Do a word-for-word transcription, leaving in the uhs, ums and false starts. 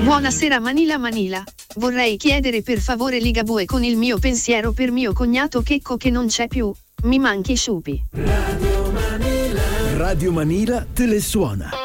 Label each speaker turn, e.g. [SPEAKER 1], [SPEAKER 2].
[SPEAKER 1] Buonasera Manila Manila. Vorrei chiedere per favore Ligabue con il mio pensiero per mio cognato Checco che non c'è più. Mi manchi Sciupi.
[SPEAKER 2] Radio Manila. Radio Manila te le suona.